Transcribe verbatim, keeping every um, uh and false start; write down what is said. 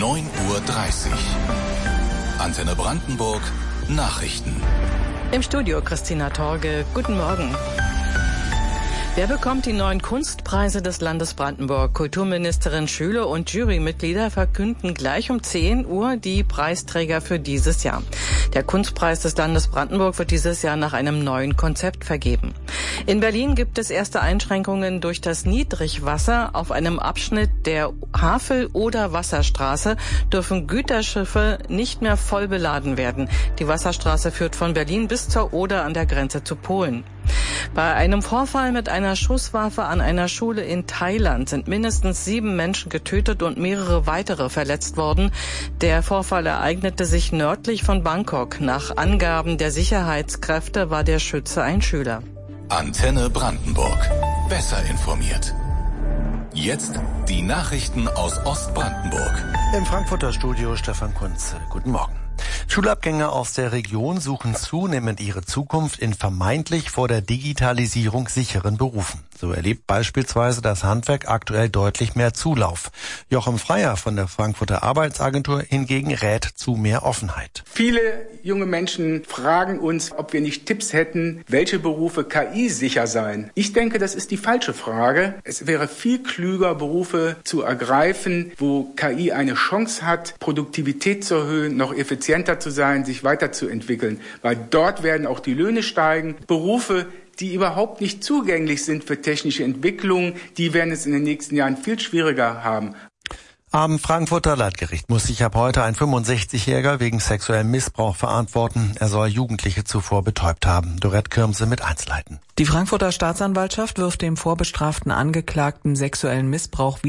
neun Uhr dreißig. Antenne Brandenburg Nachrichten. Im Studio Christina Torge. Guten Morgen. Wer bekommt die neuen Kunstpreise des Landes Brandenburg? Kulturministerin Schüle und Jurymitglieder verkünden gleich um zehn Uhr die Preisträger für dieses Jahr. Der Kunstpreis des Landes Brandenburg wird dieses Jahr nach einem neuen Konzept vergeben. In Berlin gibt es erste Einschränkungen durch das Niedrigwasser. Auf einem Abschnitt der Havel- oder Wasserstraße dürfen Güterschiffe nicht mehr voll beladen werden. Die Wasserstraße führt von Berlin bis zur Oder an der Grenze zu Polen. Bei einem Vorfall mit einer Schusswaffe an einer Schule in Thailand sind mindestens sieben Menschen getötet und mehrere weitere verletzt worden. Der Vorfall ereignete sich nördlich von Bangkok. Nach Angaben der Sicherheitskräfte war der Schütze ein Schüler. Antenne Brandenburg. Besser informiert. Jetzt die Nachrichten aus Ostbrandenburg. Im Frankfurter Studio Stefan Kunze. Guten Morgen. Schulabgänger aus der Region suchen zunehmend ihre Zukunft in vermeintlich vor der Digitalisierung sicheren Berufen. So erlebt beispielsweise das Handwerk aktuell deutlich mehr Zulauf. Jochen Freier von der Frankfurter Arbeitsagentur hingegen rät zu mehr Offenheit. Viele junge Menschen fragen uns, ob wir nicht Tipps hätten, welche Berufe K I-sicher seien. Ich denke, das ist die falsche Frage. Es wäre viel klüger, Berufe zu ergreifen, wo K I eine Chance hat, Produktivität zu erhöhen, noch effizienter zu sein, sich weiterzuentwickeln. Weil dort werden auch die Löhne steigen. Berufe, die überhaupt nicht zugänglich sind für technische Entwicklung, die werden es in den nächsten Jahren viel schwieriger haben. Am Frankfurter Landgericht muss sich ab heute ein fünfundsechzigjähriger wegen sexuellem Missbrauch verantworten. Er soll Jugendliche zuvor betäubt haben. Dorette Kirmse mit Einzelheiten. Die Frankfurter Staatsanwaltschaft wirft dem vorbestraften Angeklagten sexuellen Missbrauch